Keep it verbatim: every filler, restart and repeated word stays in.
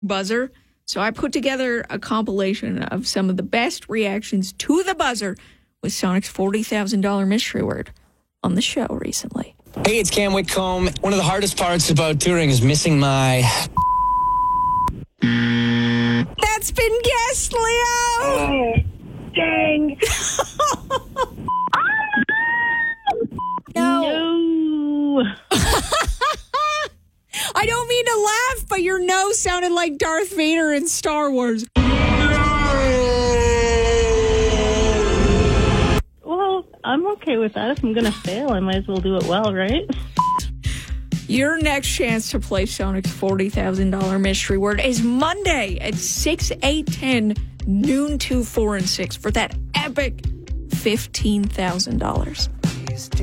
buzzer. So I put together a compilation of some of the best reactions to the buzzer with Sonic's forty thousand dollars mystery word on the show recently. Hey, it's Cam Whitcomb. One of the hardest parts about touring is missing my... That's been guessed, Leo! Oh, dang. No. No. I don't mean to laugh, but your no sounded like Darth Vader in Star Wars. Well, I'm okay with that. If I'm going to fail, I might as well do it well, right? Your next chance to play Sonic's forty thousand dollars mystery word is Monday at six, eight, ten, noon, two, four, and six for that epic fifteen thousand dollars.